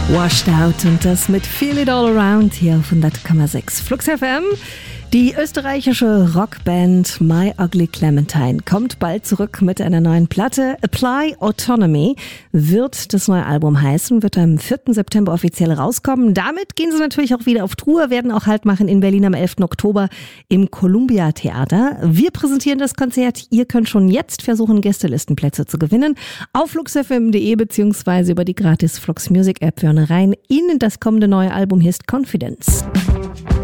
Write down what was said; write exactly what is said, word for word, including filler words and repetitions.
Washed Out und das mit Feel It All Around hier auf hundert Komma sechs Flux F M. Die österreichische Rockband My Ugly Clementine kommt bald zurück mit einer neuen Platte. Apply Autonomy wird das neue Album heißen, wird am vierten September offiziell rauskommen. Damit gehen sie natürlich auch wieder auf Tour, werden auch Halt machen in Berlin am elften Oktober im Columbia Theater. Wir präsentieren das Konzert. Ihr könnt schon jetzt versuchen, Gästelistenplätze zu gewinnen. Auf fluxfm punkt de beziehungsweise über die gratis Flux Music App. Wir hören rein in das kommende neue Album. Hier ist Confidence.